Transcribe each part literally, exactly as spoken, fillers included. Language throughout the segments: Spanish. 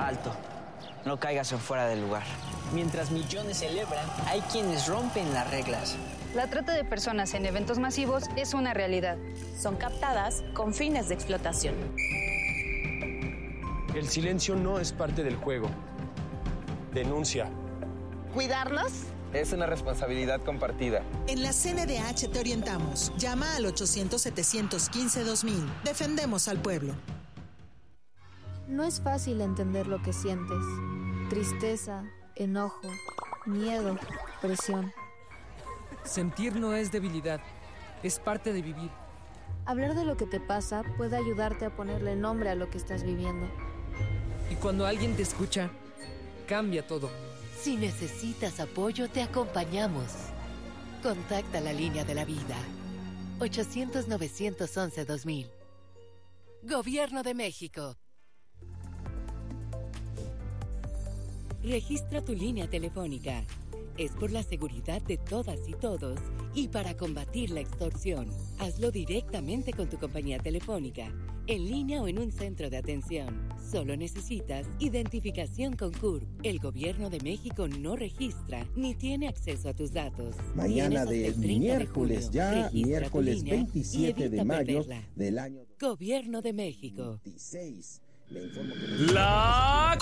Alto. No caigas en fuera del lugar. Mientras millones celebran, hay quienes rompen las reglas. La trata de personas en eventos masivos es una realidad. Son captadas con fines de explotación. El silencio no es parte del juego. Denuncia. ¿Cuidarnos? Es una responsabilidad compartida. En la C N D H te orientamos. Llama al ochocientos, setecientos quince, dos mil. Defendemos al pueblo. No es fácil entender lo que sientes. Tristeza, enojo, miedo, presión. Sentir no es debilidad, es parte de vivir. Hablar de lo que te pasa puede ayudarte a ponerle nombre a lo que estás viviendo. Y cuando alguien te escucha, cambia todo. Si necesitas apoyo, te acompañamos. Contacta la línea de la vida. ochocientos, novecientos once, dos mil. Gobierno de México. Registra tu línea telefónica. Es por la seguridad de todas y todos y para combatir la extorsión. Hazlo directamente con tu compañía telefónica, en línea o en un centro de atención. Solo necesitas identificación con C U R P. El Gobierno de México no registra ni tiene acceso a tus datos. Mañana de miércoles, de ya miércoles veintisiete de mayo perderla. del año Gobierno de México. veintiséis. Le informo que La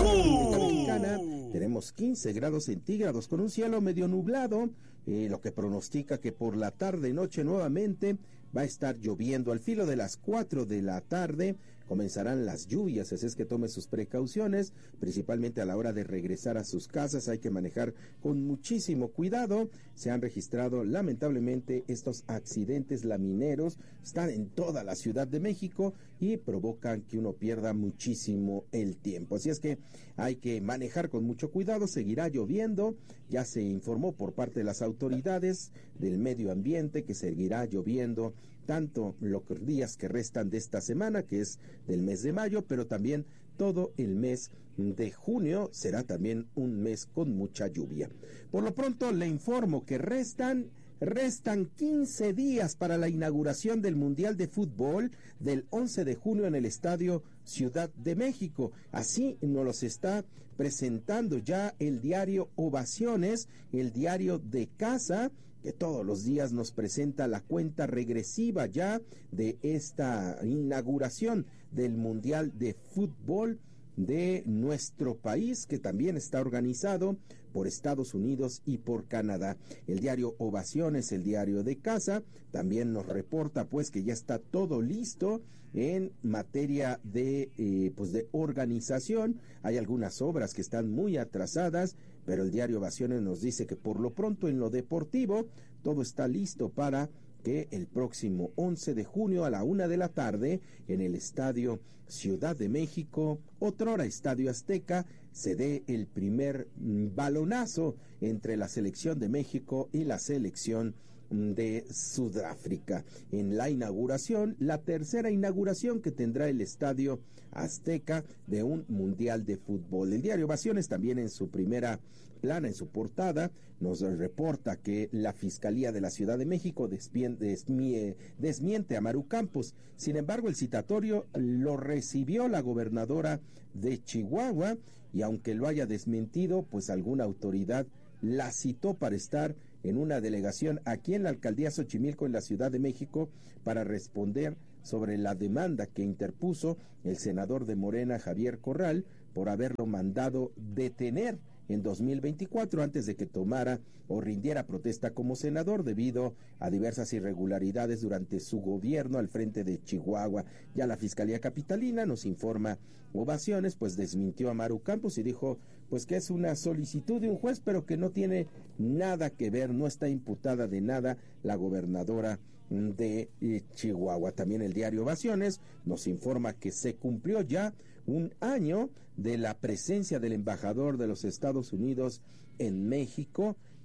Q. Tenemos quince grados centígrados con un cielo medio nublado, eh, lo que pronostica que por la tarde y noche nuevamente va a estar lloviendo. Al filo de las cuatro de la tarde comenzarán las lluvias, así es que tome sus precauciones, principalmente a la hora de regresar a sus casas. Hay que manejar con muchísimo cuidado. Se han registrado lamentablemente estos accidentes lamineros, están en toda la Ciudad de México y provocan que uno pierda muchísimo el tiempo. Así es que hay que manejar con mucho cuidado. Seguirá lloviendo, ya se informó por parte de las autoridades del medio ambiente que seguirá lloviendo tanto los días que restan de esta semana, que es del mes de mayo, pero también todo el mes de junio será también un mes con mucha lluvia. Por lo pronto le informo que restan Restan quince días para la inauguración del Mundial de Fútbol del once de junio en el Estadio Ciudad de México. Así nos los está presentando ya el diario Ovaciones, el diario de casa, que todos los días nos presenta la cuenta regresiva ya de esta inauguración del Mundial de Fútbol de nuestro país, que también está organizado por Estados Unidos y por Canadá. El diario Ovaciones, el diario de casa, también nos reporta pues que ya está todo listo en materia de eh, pues de organización. Hay algunas obras que están muy atrasadas, pero el diario Ovaciones nos dice que por lo pronto en lo deportivo todo está listo para que el próximo once de junio a la una de la tarde en el Estadio Ciudad de México, otrora Estadio Azteca, se dé el primer balonazo entre la selección de México y la selección de Sudáfrica. En la inauguración, la tercera inauguración que tendrá el Estadio Azteca de un Mundial de Fútbol. El diario Ovaciones también en su primera plana, en su portada, nos reporta que la Fiscalía de la Ciudad de México desmiente, desmiente a Maru Campos. Sin embargo, el citatorio lo recibió la gobernadora de Chihuahua y aunque lo haya desmentido, pues alguna autoridad la citó para estar en una delegación aquí en la alcaldía Xochimilco en la Ciudad de México para responder sobre la demanda que interpuso el senador de Morena Javier Corral por haberlo mandado detener en dos mil veinticuatro antes de que tomara o rindiera protesta como senador debido a diversas irregularidades durante su gobierno al frente de Chihuahua. Ya la Fiscalía Capitalina, nos informa Ovaciones, pues desmintió a Maru Campos y dijo pues que es una solicitud de un juez, pero que no tiene nada que ver, no está imputada de nada la gobernadora de eh, Chihuahua. También el diario Ovaciones nos informa que se cumplió ya un año de la presencia del embajador de los Estados Unidos en México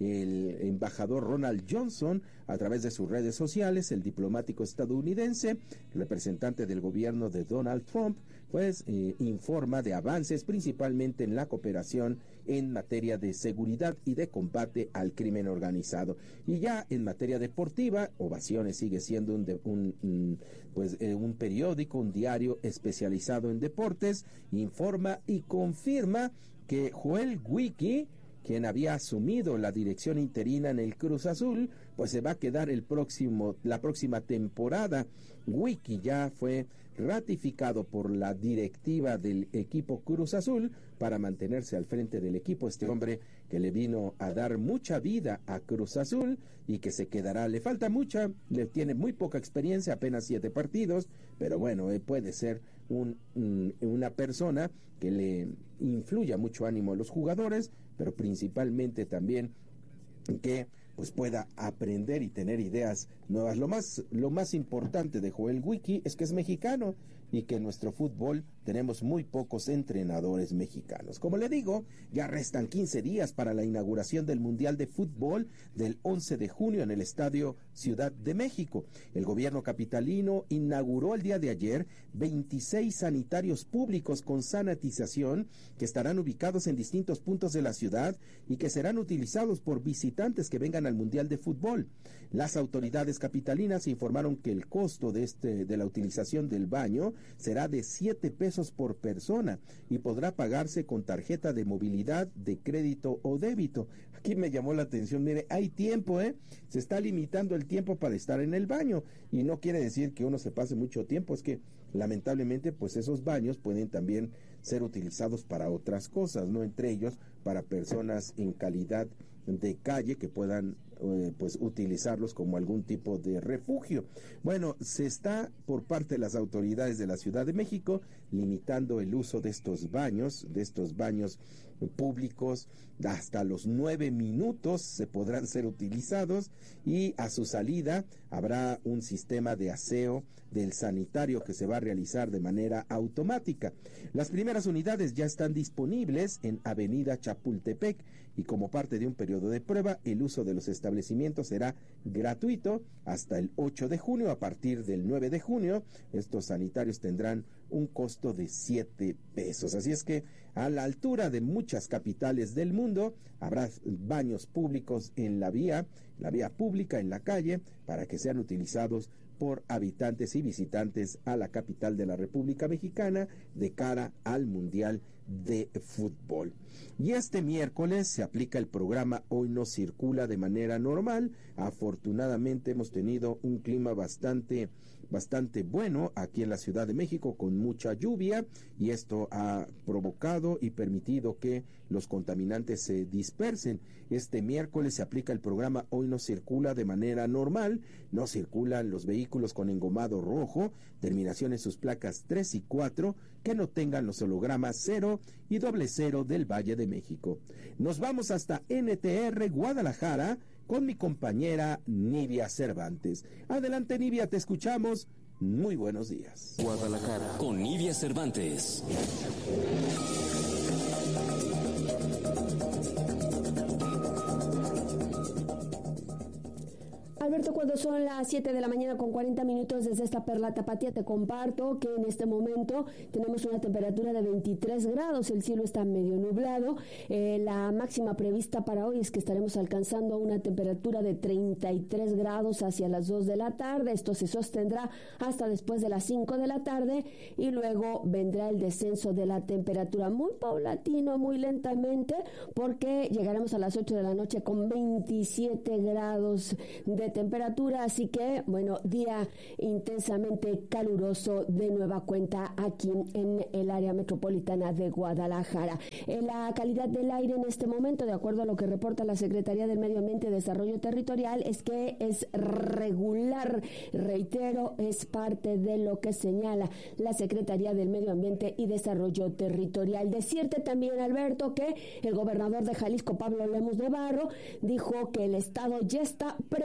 el embajador Ronald Johnson, a través de sus redes sociales, el diplomático estadounidense, representante del gobierno de Donald Trump, pues eh, informa de avances principalmente en la cooperación en materia de seguridad y de combate al crimen organizado. Y ya en materia deportiva, Ovaciones sigue siendo un, de, un, un pues eh, un periódico, un diario especializado en deportes, informa y confirma que Joel Wiki, quien había asumido la dirección interina en el Cruz Azul, pues se va a quedar el próximo, la próxima temporada. Wiki ya fue ratificado por la directiva del equipo Cruz Azul para mantenerse al frente del equipo. Este hombre que le vino a dar mucha vida a Cruz Azul y que se quedará, le falta mucha, le tiene muy poca experiencia, apenas siete partidos, pero bueno, eh, puede ser un, un, una persona que le influya mucho ánimo a los jugadores, pero principalmente también que pues pueda aprender y tener ideas nuevas. Lo más, lo más importante de Joel Wiki es que es mexicano y que en nuestro fútbol tenemos muy pocos entrenadores mexicanos. Como le digo, ya restan quince días para la inauguración del Mundial de Fútbol del once de junio en el Estadio Ciudad de México. El gobierno capitalino inauguró el día de ayer veintiséis sanitarios públicos con sanitización que estarán ubicados en distintos puntos de la ciudad y que serán utilizados por visitantes que vengan al Mundial de Fútbol. Las autoridades capitalinas informaron que el costo de este de la utilización del baño será de siete pesos por persona y podrá pagarse con tarjeta de movilidad, de crédito o débito. Aquí me llamó la atención, mire, hay tiempo, ¿eh? Se está limitando el tiempo para estar en el baño y no quiere decir que uno se pase mucho tiempo, es que lamentablemente pues esos baños pueden también ser utilizados para otras cosas, ¿no? Entre ellos para personas en calidad de calle que puedan eh, pues utilizarlos como algún tipo de refugio. Bueno, se está por parte de las autoridades de la Ciudad de México limitando el uso de estos baños, de estos baños públicos, hasta los nueve minutos se podrán ser utilizados y a su salida habrá un sistema de aseo del sanitario que se va a realizar de manera automática. Las primeras unidades ya están disponibles en Avenida Chapultepec y como parte de un periodo de prueba, el uso de los establecimientos será gratuito hasta el ocho de junio. A partir del nueve de junio, estos sanitarios tendrán un costo de siete pesos. Así es que a la altura de muchas capitales del mundo habrá baños públicos en la vía, la vía pública en la calle, para que sean utilizados por habitantes y visitantes a la capital de la República Mexicana de cara al Mundial de Fútbol. Y este miércoles se aplica el programa Hoy No Circula de manera normal. Afortunadamente hemos tenido un clima bastante bastante bueno aquí en la Ciudad de México con mucha lluvia y esto ha provocado y permitido que los contaminantes se dispersen. Este miércoles se aplica el programa Hoy No Circula de manera normal. No circulan los vehículos con engomado rojo, terminaciones sus placas tres y cuatro, que no tengan los hologramas cero y doble cero del Valle de México. Nos vamos hasta N T R Guadalajara con mi compañera Nivia Cervantes. Adelante, Nivia, te escuchamos. Muy buenos días. Guadalajara con Nivia Cervantes. Alberto, cuando son las siete de la mañana con cuarenta minutos desde esta Perla Tapatía, te comparto que en este momento tenemos una temperatura de veintitrés grados, el cielo está medio nublado, eh, la máxima prevista para hoy es que estaremos alcanzando una temperatura de treinta y tres grados hacia las dos de la tarde, esto se sostendrá hasta después de las cinco de la tarde y luego vendrá el descenso de la temperatura muy paulatino, muy lentamente, porque llegaremos a las ocho de la noche con veintisiete grados de temperatura, así que, bueno, día intensamente caluroso de nueva cuenta aquí en el área metropolitana de Guadalajara. En la calidad del aire en este momento, de acuerdo a lo que reporta la Secretaría del Medio Ambiente y Desarrollo Territorial, es que es regular, reitero, es parte de lo que señala la Secretaría del Medio Ambiente y Desarrollo Territorial. Decirte también, Alberto, que el gobernador de Jalisco, Pablo Lemus de Barro, dijo que el estado ya está preparado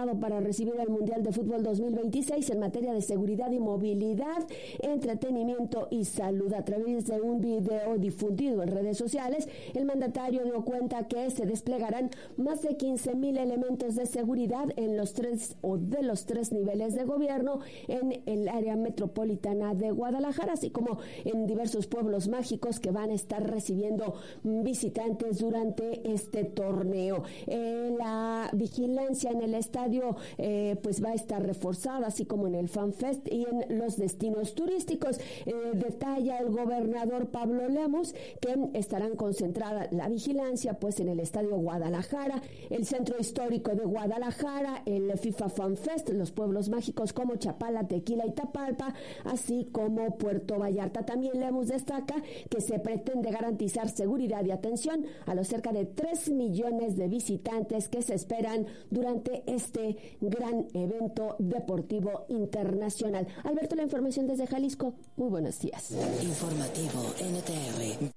preparado para recibir el Mundial de Fútbol dos mil veintiséis en materia de seguridad y movilidad, entretenimiento y salud. A través de un video difundido en redes sociales, el mandatario dio cuenta que se desplegarán más de quince mil elementos de seguridad en los tres o de los tres niveles de gobierno en el área metropolitana de Guadalajara, así como en diversos pueblos mágicos que van a estar recibiendo visitantes durante este torneo. Eh, la vigilancia en el estadio eh, pues va a estar reforzada, así como en el FanFest y en los destinos turísticos. Eh, detalla el gobernador Pablo Lemus que estarán concentrada la vigilancia pues en el estadio Guadalajara, el centro histórico de Guadalajara, el FIFA FanFest, los pueblos mágicos como Chapala, Tequila y Tapalpa, así como Puerto Vallarta. También Lemus destaca que se pretende garantizar seguridad y atención a los cerca de tres millones de visitantes que se esperan durante este gran evento deportivo internacional. Alberto, la información desde Jalisco. Muy buenos días. Informativo N T R.